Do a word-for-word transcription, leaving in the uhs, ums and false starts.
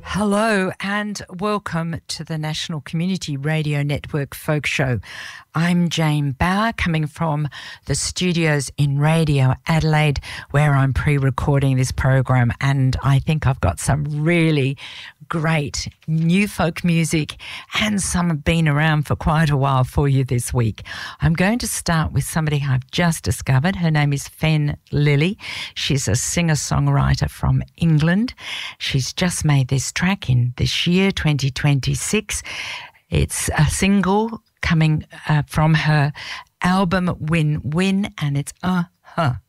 Hello and welcome to the National Community Radio Network Folk Show. I'm Jane Bauer, coming from the studios in Radio Adelaide, where I'm pre-recording this program, and I think I've got some really great new folk music and some have been around for quite a while for you this week. I'm going to start with somebody I've just discovered. Her name is Fen Lilly. She's a singer-songwriter from England. She's just made this track in this year, twenty twenty-six. It's a single coming uh, from her album Win Win, and it's Uh Huh.